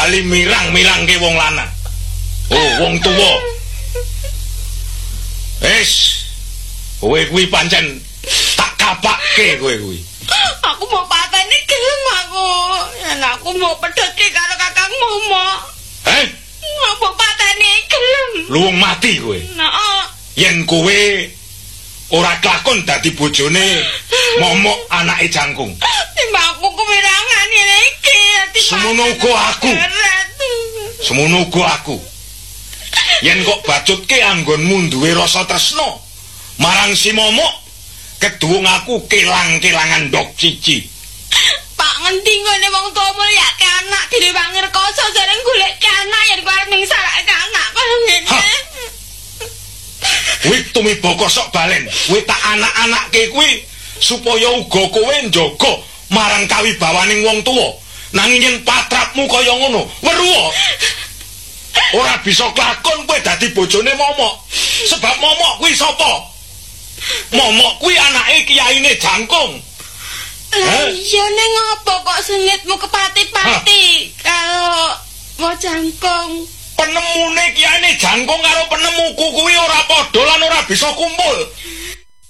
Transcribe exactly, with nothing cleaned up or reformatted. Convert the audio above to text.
bali mirang-mirangke wong lanang. Oh, wong tuwa. Wis, kowe kuwi pancen tak kapakke kowe kuwi. Aku mau pateni gelem aku. Yen aku mau pedhotke karo Kakang Momo. Eh? Apa pateni gelem? Lu wong mati kowe. Heeh. Yen kowe ora kelakon dadi bojone momok anake Jangkung. Timbangku kewirangan iki ati. Semono uga aku. Semono uga aku. Yen kok bacutke anggonmu duwe rasa tresna marang si momok, keduwung aku kelang-kelangan ndok cici. Pak ngendi ngene wong tuwa mulyake anak direwangi rekoso jareng golek anak yen kowe arep ningsalake anak kaya ngene. Kuwi tumiba kosok balen, kuwi tak anak-anakke kuwi supaya uga kowe njaga marang kawibawaning wong tuwa. Nanging yen patrapmu kaya ngono, weruh. Ora bisa klakon kowe dadi bojone momok. Sebab momok kuwi sapa? Momok kuwi anake kiyaine Jangkung. Lah iya ning apa kok sengitmu kepati-pati karo Mo Jangkung? Penemune kiyaine Jangkung karo penemuku kuwi ora padha lan ora bisa kumpul.